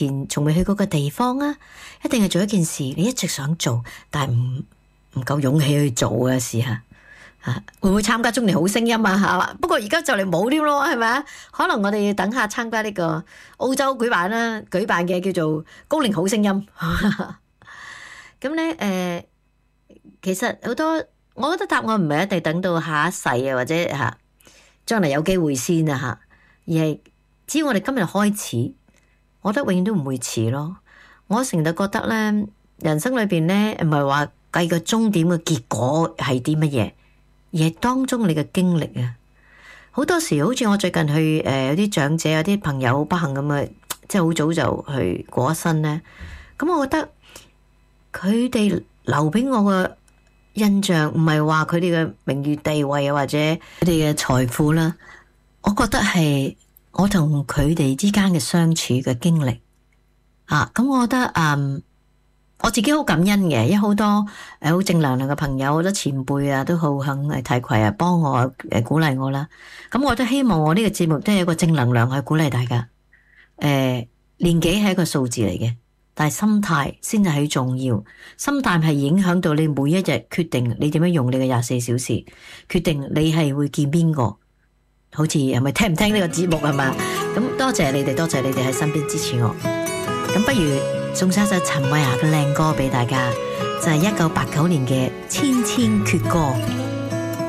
從未去過嘅地方啊，一定係做一件事你一直想做，但係唔夠勇氣去做嘅事啊。會唔會參加中年好聲音啊？吓，不過而家就嚟冇添咯，係咪啊？可能我哋要等下參加呢個澳洲舉辦嘅叫做高齡好聲音。咁咧，其實好多，我覺得答案唔係一定等到下一世啊，或者吓將來有機會先啊吓，而係只要我哋今日開始，我覺得永遠都唔會遲咯。我成日覺得咧，人生裏邊咧唔係話計個終點嘅結果係啲乜嘢。而係當中你嘅經歷啊，好多時好似我最近去有啲長者有啲朋友好不幸咁啊，即係好早就去過身咧。咁我覺得佢哋留俾我嘅印象唔係話佢哋嘅名譽地位啊，或者佢哋嘅財富啦，我覺得係我同佢哋之間嘅相處嘅經歷啊。咁我覺得我自己好感恩嘅，因為好多好正能量嘅朋友，好多前輩啊，都好肯提攜啊，幫我鼓勵我啦。咁我都希望我呢個節目都有一個正能量去鼓勵大家。年紀係一個數字嚟嘅，但係心態先至係重要。心態係影響到你每一日決定你點樣用你嘅24小時，決定你係會見邊個。好似係咪聽唔聽呢個節目係嘛？咁多謝你哋喺身邊支持我。咁不如送上一首陳慧嫻嘅靚歌俾大家，就係1989年嘅《千千闕歌》。